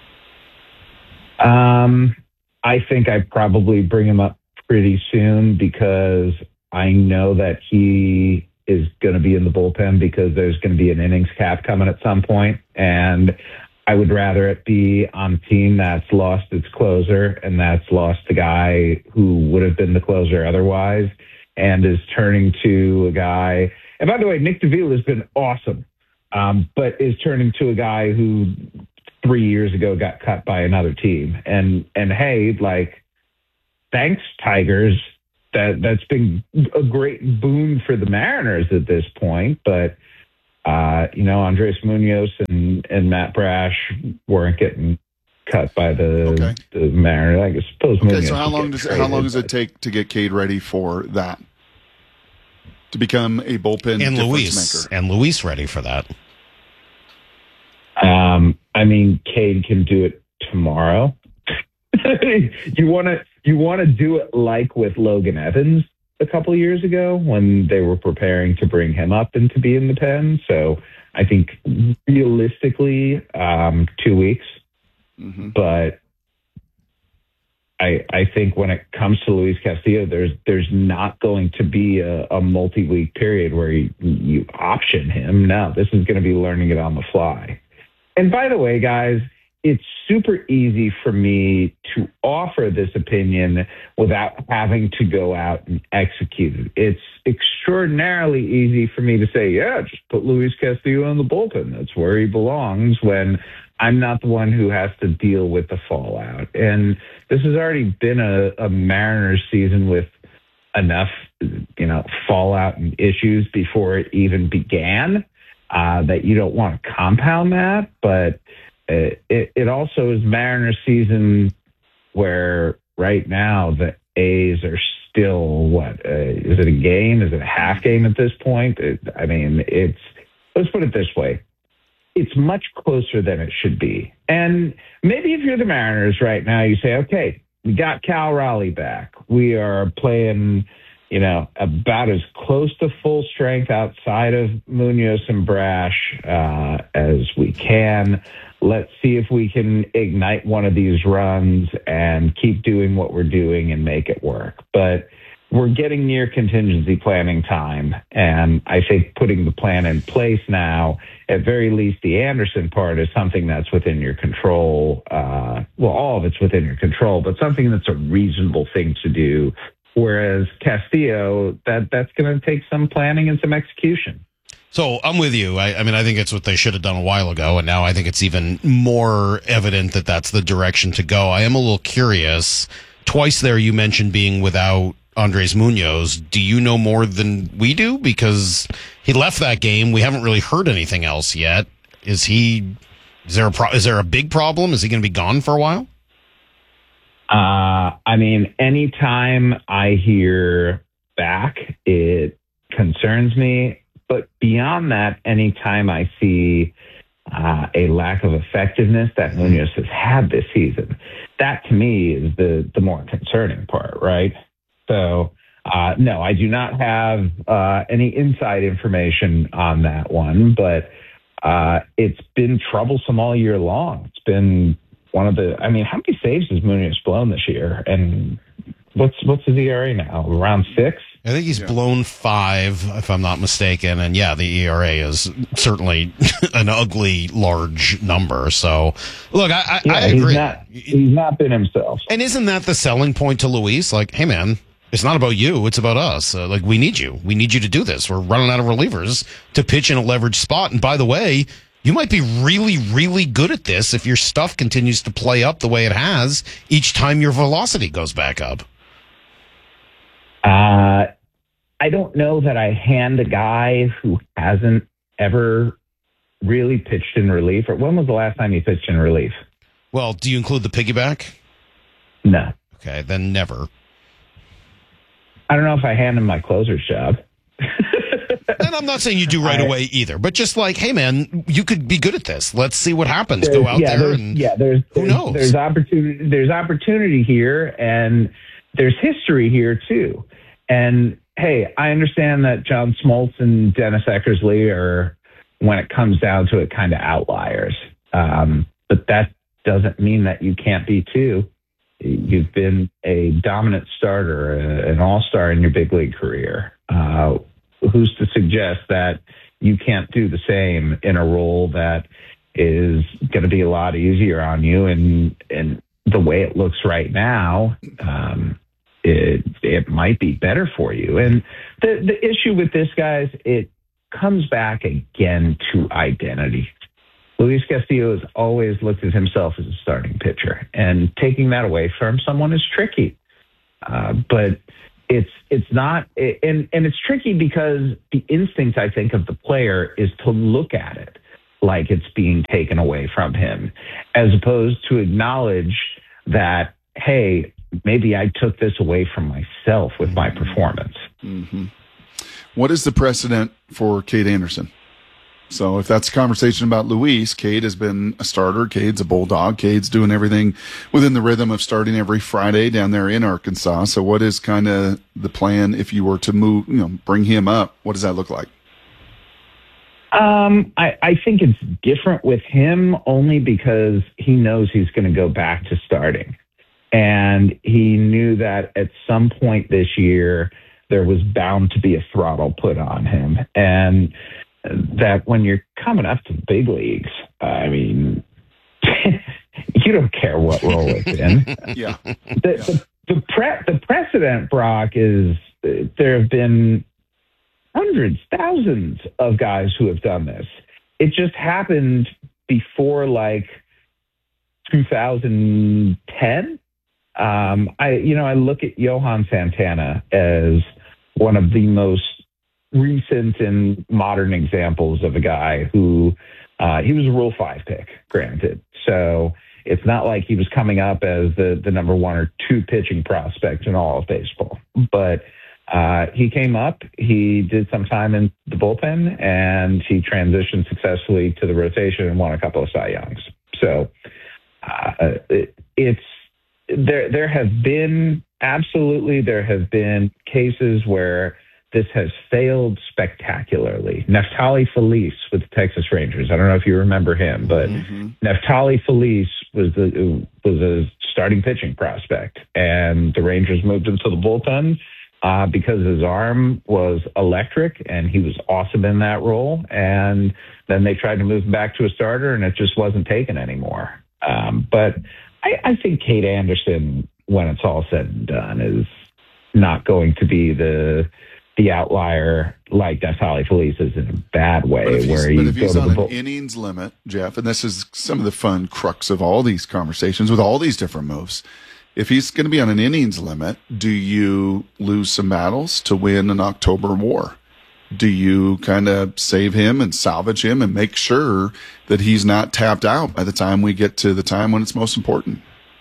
Um, I think I'd probably bring him up pretty soon because I know that he is going to be in the bullpen because there's going to be an innings cap coming at some point, and I would rather it be on a team that's lost its closer and that's lost a guy who would have been the closer otherwise and is turning to a guy. And by the way, Nick DeVille has been awesome, um, but is turning to a guy who three years ago got cut by another team. And, and hey, like, thanks, Tigers. That, that's been a great boon for the Mariners at this point. But, uh, you know, Andres Munoz and, and Matt Brash weren't getting cut by the, okay. the Mariners. I suppose Okay, Munoz so how long, does, traded, how long does it take to get Cade ready for that? To become a bullpen and difference Luis, maker? And Luis ready for that. Um, I mean, Cade can do it tomorrow. you want to you want to do it like with Logan Evans a couple of years ago when they were preparing to bring him up and to be in the pen. So I think realistically, um, two weeks. Mm-hmm. But I I think when it comes to Luis Castillo, there's there's not going to be a, a multi-week period where you, you option him. No, this is going to be learning it on the fly. And by the way, guys, it's super easy for me to offer this opinion without having to go out and execute it. It's extraordinarily easy for me to say, yeah, just put Luis Castillo in the bullpen. That's where he belongs, when I'm not the one who has to deal with the fallout. And this has already been a, a Mariners season with enough, you know, fallout and issues before it even began. Uh, that you don't want to compound that, but it, it, it also is Mariners season where right now the A's are still, what, uh, is it a game? Is it a half game at this point? It, I mean, it's, let's put it this way. It's much closer than it should be. And maybe if you're the Mariners right now, you say, okay, we got Cal Raleigh back. We are playing, you know, about as close to full strength outside of Munoz and Brash uh, as we can. Let's see if we can ignite one of these runs and keep doing what we're doing and make it work. But we're getting near contingency planning time, and I think putting the plan in place now, at very least the Anderson part, is something that's within your control. Uh, well, all of it's within your control, but something that's a reasonable thing to do. Whereas Castillo, that that's going to take some planning and some execution. So I'm with you. I, I mean, I think it's what they should have done a while ago, and now I think it's even more evident that that's the direction to go. I am a little curious. Twice there you mentioned being without Andres Munoz. Do you know more than we do? Because he left that game. We haven't really heard anything else yet. Is he? Is there a pro, is there a big problem? Is he going to be gone for a while? Uh, I mean, anytime I hear back, it concerns me. But beyond that, anytime I see uh, a lack of effectiveness that Munoz has had this season, that to me is the, the more concerning part, right? So, uh, no, I do not have uh, any inside information on that one, but uh, it's been troublesome all year long. It's been one of the, I mean, how many saves has Munoz blown this year? And what's what's his E R A now? Around six? I think he's yeah. blown five, if I'm not mistaken. And yeah, the E R A is certainly an ugly, large number. So, look, I, I, yeah, I agree. He's not, he's not been himself. And isn't that the selling point to Luis? Like, hey, man, it's not about you. It's about us. Uh, like, we need you. We need you to do this. We're running out of relievers to pitch in a leveraged spot. And by the way, you might be really, really good at this if your stuff continues to play up the way it has each time your velocity goes back up. Uh, I don't know that I hand a guy who hasn't ever really pitched in relief. Or when was the last time you pitched in relief? Well, do you include the piggyback? No. Okay, then never. I don't know if I hand him my closer's job. And I'm not saying you do right I, away either, but just like, hey, man, you could be good at this. Let's see what happens. Go out yeah, there and yeah, there's, who there's, knows? There's opportunity. There's opportunity here, and there's history here too. And hey, I understand that John Smoltz and Dennis Eckersley are, when it comes down to it, kind of outliers. Um, but that doesn't mean that you can't be too. You've been a dominant starter, an all-star in your big league career. Uh, who's to suggest that you can't do the same in a role that is going to be a lot easier on you? And, and the way it looks right now, um, it, it might be better for you. And the, the issue with this, guys, it comes back again to identity. Luis Castillo has always looked at himself as a starting pitcher, and taking that away from someone is tricky. Uh, but it's it's not, and and it's tricky because the instinct, I think, of the player is to look at it like it's being taken away from him, as opposed to acknowledge that, hey, maybe I took this away from myself with my performance. Mm-hmm. What is the precedent for Cade Anderson? So if that's a conversation about Luis, Cade has been a starter. Cade's a bulldog. Cade's doing everything within the rhythm of starting every Friday down there in Arkansas. So what is kind of the plan if you were to move, you know, bring him up? What does that look like? Um, I, I think it's different with him only because he knows he's going to go back to starting. And he knew that at some point this year, there was bound to be a throttle put on him. And that when you're coming up to the big leagues, I mean, you don't care what role it's in. yeah. The, the, the, pre- the precedent, Brock, is uh, there have been hundreds, thousands of guys who have done this. It just happened before like two thousand ten. Um, I, you know, I look at Johan Santana as one of the most recent and modern examples of a guy who uh, he was a Rule Five pick, granted. So it's not like he was coming up as the the number one or two pitching prospect in all of baseball. But uh, he came up, he did some time in the bullpen, and he transitioned successfully to the rotation and won a couple of Cy Youngs. So uh, it, it's there. There have been absolutely there have been cases where this has failed spectacularly. Neftali Feliz with the Texas Rangers. I don't know if you remember him, but mm-hmm. Neftali Feliz was the was a starting pitching prospect, and the Rangers moved him to the bullpen uh, because his arm was electric, and he was awesome in that role. And then they tried to move him back to a starter, and it just wasn't taken anymore. Um, but I, I think Cade Anderson, when it's all said and done, is not going to be the the outlier like Neftali Feliz is in a bad way. But if he's, where but you if he's go on to an bull- innings limit, Jeff, and this is some of the fun crux of all these conversations with all these different moves. If he's going to be on an innings limit, do you lose some battles to win an October war? Do you kind of save him and salvage him and make sure that he's not tapped out by the time we get to the time when it's most important?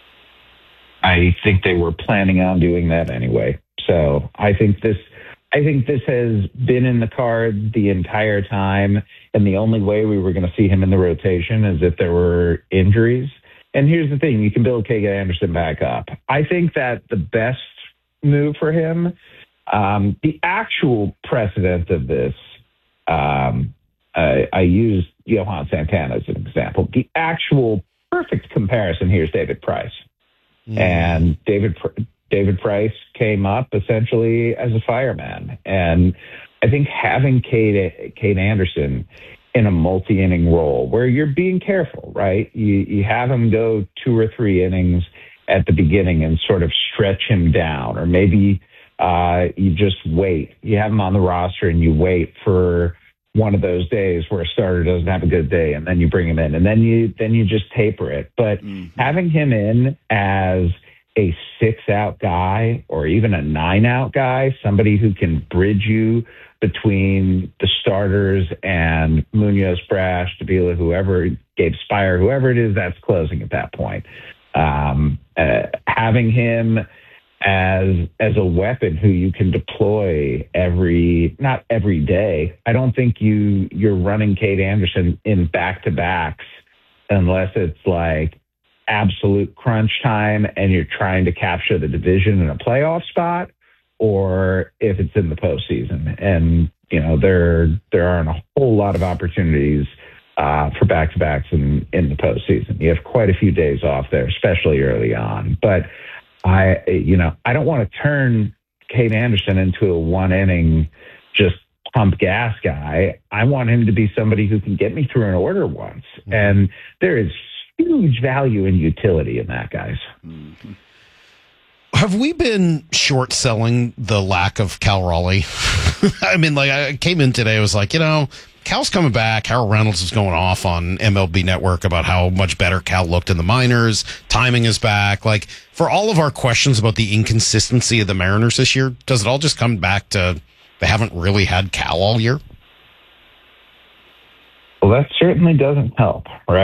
I think they were planning on doing that anyway. So I think this, I think this has been in the card the entire time. And the only way we were going to see him in the rotation is if there were injuries. And here's the thing, you can build Cade Anderson back up. I think that the best move for him, um, the actual precedent of this, um, I, I used Johan Santana as an example. The actual perfect comparison here is David Price. Mm. And David David Price came up essentially as a fireman. And I think having Cade, Cade Anderson in a multi-inning role where you're being careful, right? You, you have him go two or three innings at the beginning and sort of stretch him down, or maybe uh, you just wait. You have him on the roster and you wait for one of those days where a starter doesn't have a good day, and then you bring him in, and then you then you just taper it. But mm-hmm. having him in as a six-out guy or even a nine-out guy, somebody who can bridge you between the starters and Munoz, Brash, Davila, whoever, Gabe Spire, whoever it is that's closing at that point. Um, uh, having him as as a weapon who you can deploy every, not every day. I don't think you, you're running Cade Anderson in back-to-backs unless it's like absolute crunch time and you're trying to capture the division in a playoff spot, or if it's in the postseason. And, you know, there there aren't a whole lot of opportunities uh, for back-to-backs in, in the postseason. You have quite a few days off there, especially early on. But, I, you know, I don't want to turn Cade Anderson into a one-inning just pump gas guy. I want him to be somebody who can get me through an order once. Mm-hmm. And there is huge value and utility in that, guys. Mm-hmm. Have we been short selling the lack of Cal Raleigh? I mean, like, I came in today, I was like, you know, Cal's coming back. Harold Reynolds is going off on M L B Network about how much better Cal looked in the minors. Timing is back. Like, for all of our questions about the inconsistency of the Mariners this year, does it all just come back to they haven't really had Cal all year? Well, that certainly doesn't help, right?